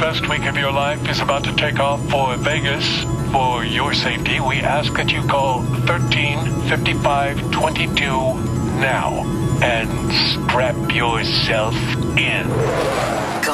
best week of your life is about to take off for Vegas. For your safety, we ask that you call 135522 now and strap yourself in.